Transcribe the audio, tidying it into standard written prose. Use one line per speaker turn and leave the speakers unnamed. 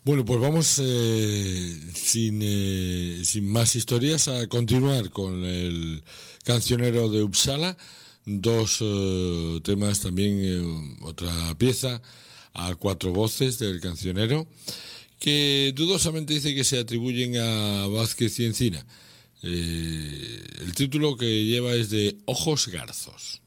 Bueno, pues vamos sin más historias a continuar con el cancionero de Uppsala. Dos temas también, otra pieza a cuatro voces del cancionero, que dudosamente dice que se atribuyen a Vázquez y Encina. El título que lleva es de Ojos Garzos.